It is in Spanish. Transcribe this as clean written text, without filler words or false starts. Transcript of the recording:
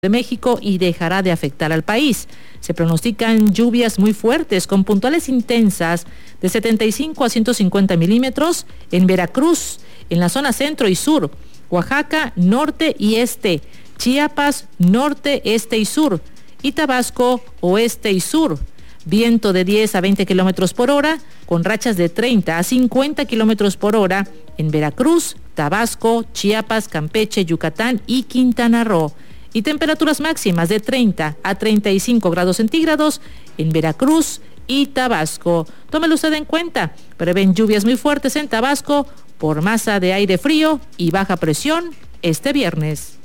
de México y dejará de afectar al país. Se pronostican lluvias muy fuertes con puntuales intensas de 75 a 150 milímetros en Veracruz, en la zona centro y sur, Oaxaca, norte y este, Chiapas, norte, este y sur, y Tabasco, oeste y sur. Viento de 10 a 20 kilómetros por hora, con rachas de 30 a 50 kilómetros por hora en Veracruz, Tabasco, Chiapas, Campeche, Yucatán y Quintana Roo. Y temperaturas máximas de 30 a 35 grados centígrados en Veracruz y Tabasco. Tómelo usted en cuenta. Prevén lluvias muy fuertes en Tabasco por masa de aire frío y baja presión este viernes.